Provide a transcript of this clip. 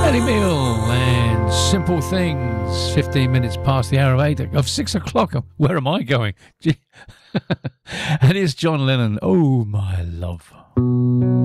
Eddie Meal and Simple Things. 15 minutes past the hour of 6 o'clock. Where am I going? And here's John Lennon. Oh, my love.